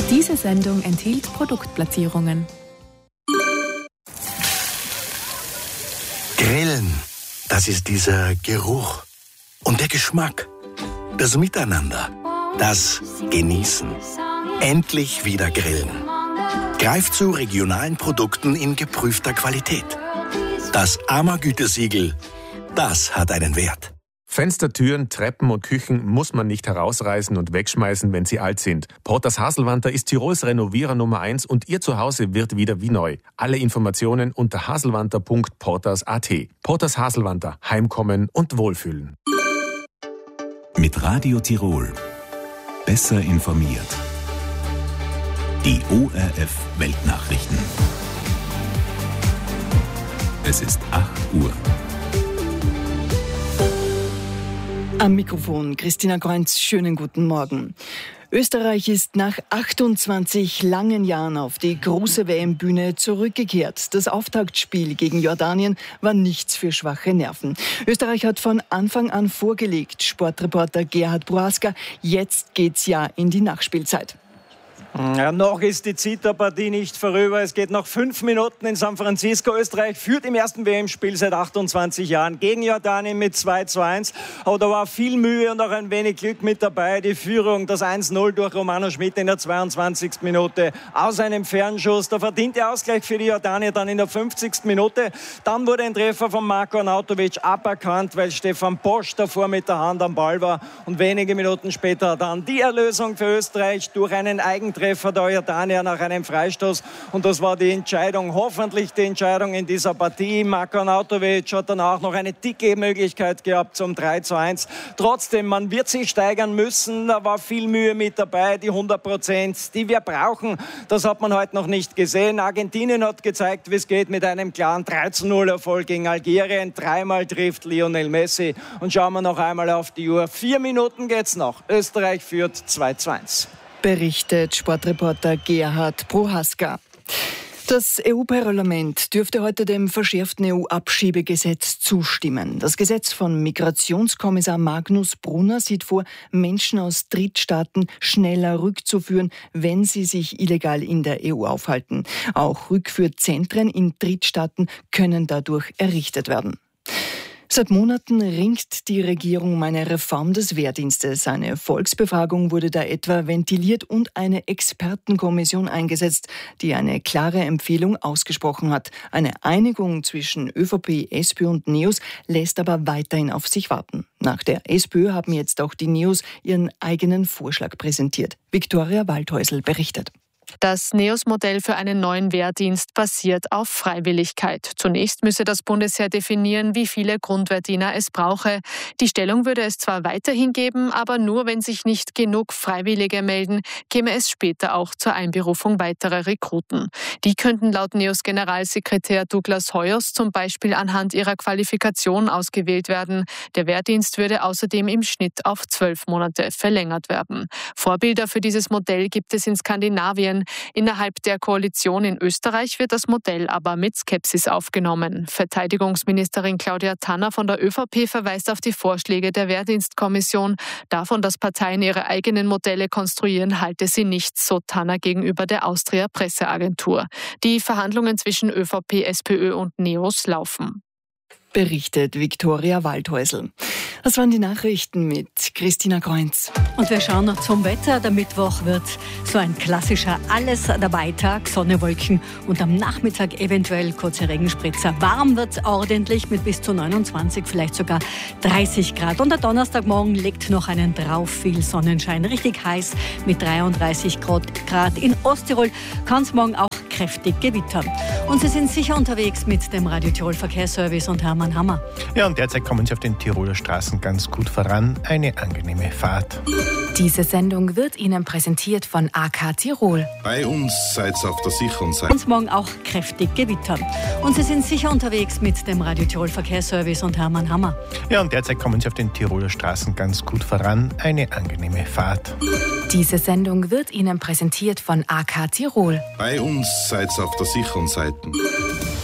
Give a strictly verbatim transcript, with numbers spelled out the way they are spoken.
Diese Sendung enthielt Produktplatzierungen. Grillen, das ist dieser Geruch und der Geschmack, das Miteinander, das Genießen. Endlich wieder grillen. Greift zu regionalen Produkten in geprüfter Qualität. Das A M A-Gütesiegel, das hat einen Wert. Fenster, Türen, Treppen und Küchen muss man nicht herausreißen und wegschmeißen, wenn sie alt sind. Porters Haselwanter ist Tirols Renovierer Nummer eins und Ihr Zuhause wird wieder wie neu. Alle Informationen unter haselwanter punkt porters punkt at. Porters Haselwanter. Heimkommen und Wohlfühlen. Mit Radio Tirol. Besser informiert. Die O R F Weltnachrichten. Es ist acht Uhr. Am Mikrofon Christina Kreunz, schönen guten Morgen. Österreich ist nach achtundzwanzig langen Jahren auf die große W M-Bühne zurückgekehrt. Das Auftaktspiel gegen Jordanien war nichts für schwache Nerven. Österreich hat von Anfang an vorgelegt, Sportreporter Gerhard Prohaska. Jetzt geht's ja in die Nachspielzeit. Ja, noch ist die Zitterpartie nicht vorüber. Es geht noch fünf Minuten in San Francisco. Österreich führt im ersten W M-Spiel seit achtundzwanzig Jahren gegen Jordanien mit zwei zu eins. Aber da war viel Mühe und auch ein wenig Glück mit dabei. Die Führung, das eins null durch Romano Schmid in der zweiundzwanzigsten Minute aus einem Fernschuss. Der verdiente Ausgleich für die Jordanier dann in der fünfzigsten Minute. Dann wurde ein Treffer von Marko Arnautovic aberkannt, weil Stefan Bosch davor mit der Hand am Ball war. Und wenige Minuten später dann die Erlösung für Österreich durch einen Eigentreffer der Jordanier nach einem Freistoß. Und das war die Entscheidung, hoffentlich die Entscheidung in dieser Partie. Marko Arnautovic hat dann auch noch eine dicke Möglichkeit gehabt zum drei zu eins. Trotzdem, man wird sich steigern müssen. Da war viel Mühe mit dabei. Die hundert Prozent, die wir brauchen, das hat man heute noch nicht gesehen. Argentinien hat gezeigt, wie es geht mit einem klaren drei zu null Erfolg gegen Algerien. Dreimal trifft Lionel Messi. Und schauen wir noch einmal auf die Uhr. Vier Minuten geht's noch. Österreich führt zwei zu eins. Berichtet Sportreporter Gerhard Prohaska. Das E U-Parlament dürfte heute dem verschärften E U-Abschiebegesetz zustimmen. Das Gesetz von Migrationskommissar Magnus Brunner sieht vor, Menschen aus Drittstaaten schneller rückzuführen, wenn sie sich illegal in der E U aufhalten. Auch Rückführzentren in Drittstaaten können dadurch errichtet werden. Seit Monaten ringt die Regierung um eine Reform des Wehrdienstes. Eine Volksbefragung wurde da etwa ventiliert und eine Expertenkommission eingesetzt, die eine klare Empfehlung ausgesprochen hat. Eine Einigung zwischen ÖVP, SPÖ und NEOS lässt aber weiterhin auf sich warten. Nach der SPÖ haben jetzt auch die NEOS ihren eigenen Vorschlag präsentiert. Viktoria Waldhäusl berichtet. Das NEOS-Modell für einen neuen Wehrdienst basiert auf Freiwilligkeit. Zunächst müsse das Bundesheer definieren, wie viele Grundwehrdiener es brauche. Die Stellung würde es zwar weiterhin geben, aber nur, wenn sich nicht genug Freiwillige melden, käme es später auch zur Einberufung weiterer Rekruten. Die könnten laut NEOS-Generalsekretär Douglas Hoyos zum Beispiel anhand ihrer Qualifikation ausgewählt werden. Der Wehrdienst würde außerdem im Schnitt auf zwölf Monate verlängert werden. Vorbilder für dieses Modell gibt es in Skandinavien. Innerhalb der Koalition in Österreich wird das Modell aber mit Skepsis aufgenommen. Verteidigungsministerin Claudia Tanner von der ÖVP verweist auf die Vorschläge der Wehrdienstkommission. Davon, dass Parteien ihre eigenen Modelle konstruieren, halte sie nichts, so Tanner gegenüber der Austria Presseagentur. Die Verhandlungen zwischen ÖVP, SPÖ und NEOS laufen. Berichtet Viktoria Waldhäusl. Das waren die Nachrichten mit Christina Kreunz. Und wir schauen noch zum Wetter. Der Mittwoch wird so ein klassischer Alles-dabei-Tag, Sonne, Wolken und am Nachmittag eventuell kurze Regenspritzer. Warm wird es ordentlich mit bis zu neunundzwanzig, vielleicht sogar dreißig Grad. Und der Donnerstagmorgen legt noch einen drauf, viel Sonnenschein, richtig heiß mit dreiunddreißig Grad. In Osttirol kann es morgen auch kräftig gewittern. Und Sie sind sicher unterwegs mit dem Radio Tirol Verkehrsservice und Hermann Hammer. Ja, und derzeit kommen Sie auf den Tiroler Straßen ganz gut voran. Eine angenehme Fahrt. Diese Sendung wird Ihnen präsentiert von A K Tirol. Bei uns seid ihr auf der sicheren Seite. Uns morgen auch kräftig gewittern. Und Sie sind sicher unterwegs mit dem Radio Tirol Verkehrsservice und Hermann Hammer. Ja, und derzeit kommen Sie auf den Tiroler Straßen ganz gut voran. Eine angenehme Fahrt. Diese Sendung wird Ihnen präsentiert von A K Tirol. Bei uns seid ihr auf der sicheren Seite.